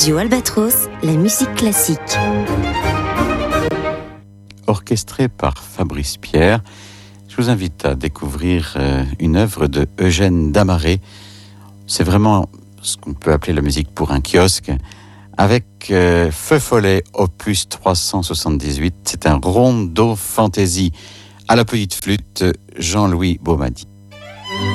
Radio Albatros, la musique classique. Orchestré par Fabrice Pierre, je vous invite à découvrir une œuvre de Eugène Damaré. C'est vraiment ce qu'on peut appeler la musique pour un kiosque, avec Feu Follet, opus 378. C'est un rondo fantaisie à la petite flûte, Jean-Louis Baumadi.